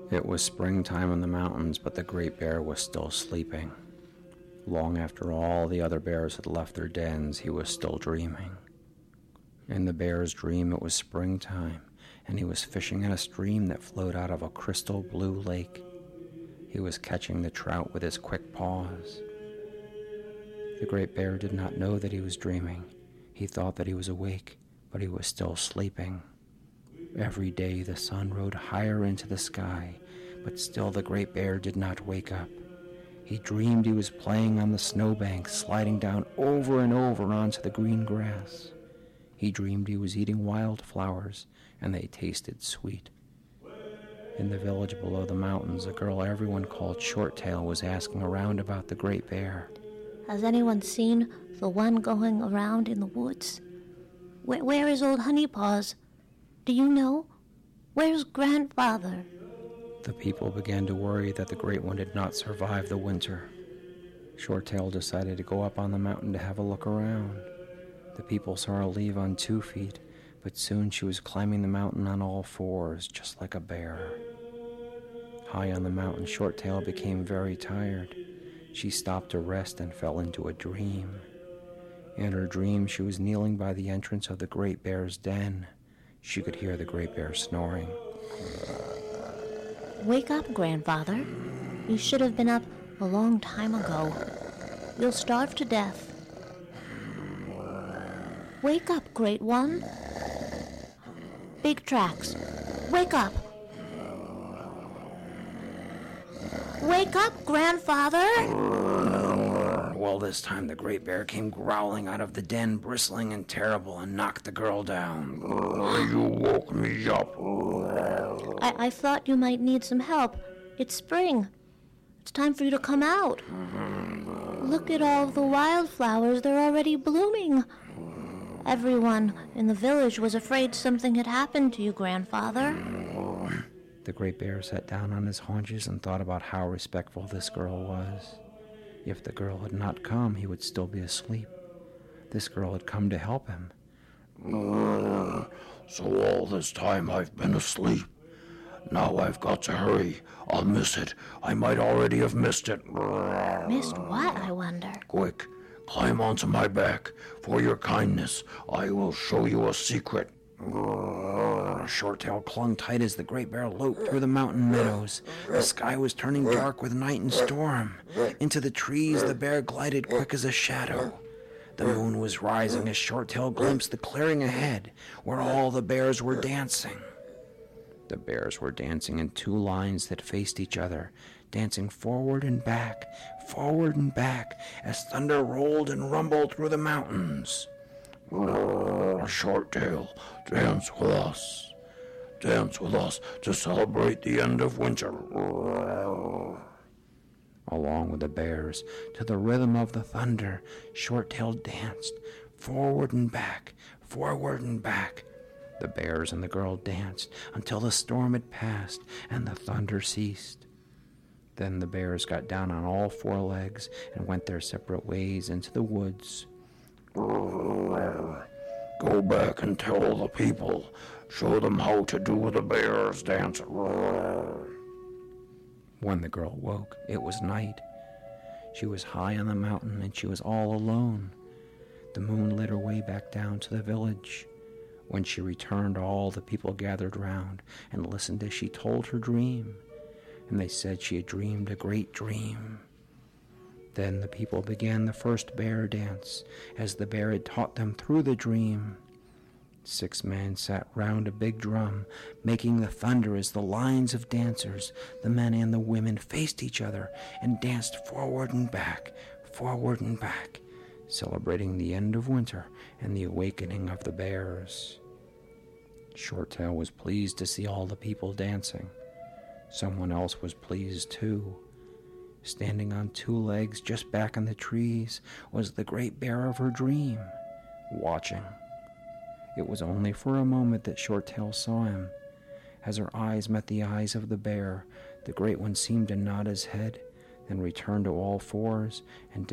It was springtime in the mountains, but the Great Bear was still sleeping. Long after all the other bears had left their dens, he was still dreaming. In the bear's dream, it was springtime, and he was fishing in a stream that flowed out of a crystal blue lake. He was catching the trout with his quick paws. The Great Bear did not know that he was dreaming. He thought that he was awake, but he was still sleeping. Every day the sun rode higher into the sky, but still the Great Bear did not wake up. He dreamed he was playing on the snowbank, sliding down over and over onto the green grass. He dreamed he was eating wildflowers, and they tasted sweet. In the village below the mountains, a girl everyone called Shorttail was asking around about the Great Bear. Has anyone seen the one going around in the woods? Where is old Honeypaws? Do you know? Where's Grandfather? The people began to worry that the Great One did not survive the winter. Shorttail decided to go up on the mountain to have a look around. The people saw her leave on 2 feet, but soon she was climbing the mountain on all fours, just like a bear. High on the mountain, Shorttail became very tired. She stopped to rest and fell into a dream. In her dream, she was kneeling by the entrance of the Great Bear's den. She could hear the Great Bear snoring. Wake up, Grandfather. You should have been up a long time ago. You'll starve to death. Wake up, Great One. Big Tracks, wake up. Wake up, Grandfather! Well, this time the Great Bear came growling out of the den, bristling and terrible, and knocked the girl down. You woke me up. I thought you might need some help. It's spring. It's time for you to come out. Look at all the wildflowers. They're already blooming. Everyone in the village was afraid something had happened to you, Grandfather. The Great Bear sat down on his haunches and thought about how respectful this girl was. If the girl had not come, he would still be asleep. This girl had come to help him. So all this time I've been asleep. Now I've got to hurry. I'll miss it. I might already have missed it. Missed what, I wonder? Quick, climb onto my back. For your kindness, I will show you a secret. Shorttail clung tight as the Great Bear loped through the mountain meadows. The sky was turning dark with night and storm. Into the trees the bear glided quick as a shadow. The moon was rising as Shorttail glimpsed the clearing ahead, where all the bears were dancing. The bears were dancing in 2 lines that faced each other, dancing forward and back, as thunder rolled and rumbled through the mountains. Shorttail, dance with us. Dance with us to celebrate the end of winter. Along with the bears, to the rhythm of the thunder, Shorttail danced, forward and back. The bears and the girl danced until the storm had passed and the thunder ceased. Then the bears got down on all 4 legs and went their separate ways into the woods. Go back and tell the people. Show them how to do the bears dance. When the girl woke, it was night. She was high on the mountain and she was all alone. The moon lit her way back down to the village. When she returned, all the people gathered round and listened as she told her dream. And they said she had dreamed a great dream. Then the people began the first bear dance, as the bear had taught them through the dream. 6 men sat round a big drum, making the thunder as the lines of dancers, the men and the women, faced each other and danced forward and back, celebrating the end of winter and the awakening of the bears. Shorttail was pleased to see all the people dancing. Someone else was pleased too. Standing on 2 legs just back in the trees was the Great Bear of her dream, watching. It was only for a moment that Shorttail saw him. As her eyes met the eyes of the bear, the Great One seemed to nod his head, then returned to all fours and